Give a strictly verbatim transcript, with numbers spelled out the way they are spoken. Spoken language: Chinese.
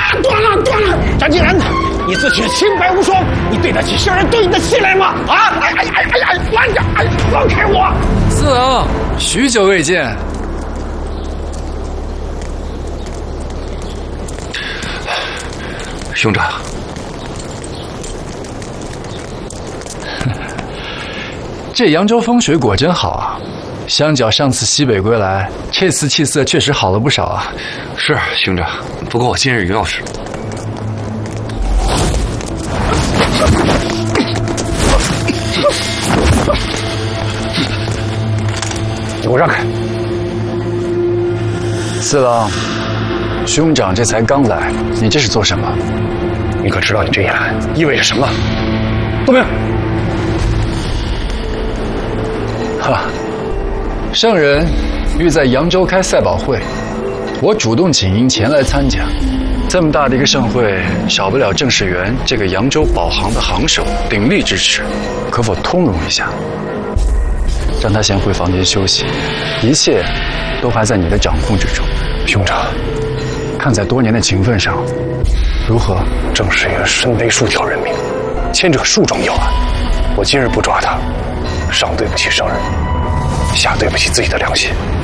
了，断了，断了！张敬然，你自己清白无双，你对得起圣人对你的信赖吗？啊！哎哎哎哎哎，拦着！哎，放开我！ 四郎，许久未见。 兄长， 这扬州风水果真好啊！相较上次西北归来，这次气色确实好了不少啊。 是兄长，不过我今日于要事。 你给我让开！ 四郎，兄长这才刚来，你这是做什么？ 你可知道你这一来意味着什么？杜明， 哈，圣人欲在扬州开赛宝会，我主动请缨前来参加。这么大的一个盛会，少不了郑士元这个扬州保行的行首鼎力支持，可否通融一下，让他先回房间休息，一切都还在你的掌控之中。 兄长， 看在多年的情分上，如何？ 郑士元身背数条人命，牵扯数桩要案，我今日不抓他，上对不起圣人，下对不起自己的良心。